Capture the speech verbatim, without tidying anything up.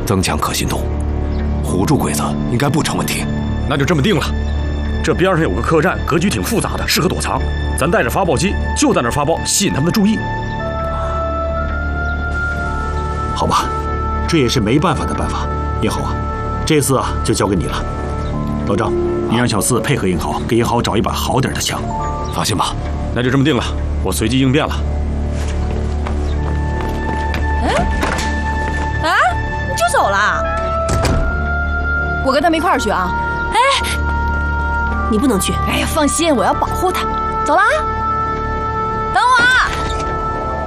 增强可信度，唬住鬼子应该不成问题。 那就这么定了。这边上有个客栈，格局挺复杂的，适合躲藏。咱带着发报机，就在那儿发报，吸引他们的注意。 好吧，这也是没办法的办法。英豪啊，这次啊就交给你了。老张，你让小四配合英豪，给英豪找一把好点的枪。 放心吧， 那就这么定了，我随机应变了。 哎，啊，你就走了？ 我跟他们一块儿去啊。 哎，你不能去。 哎呀，放心，我要保护他。走啦，等我啊。